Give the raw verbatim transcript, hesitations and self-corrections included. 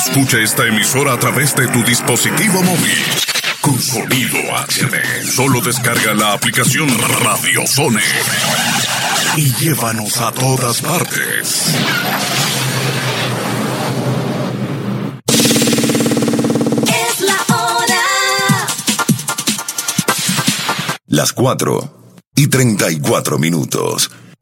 Escucha esta emisora a través de tu dispositivo móvil. Con sonido H D. Solo descarga la aplicación Radio Zone y llévanos a todas partes. Es la hora. Las cuatro y treinta y cuatro minutos.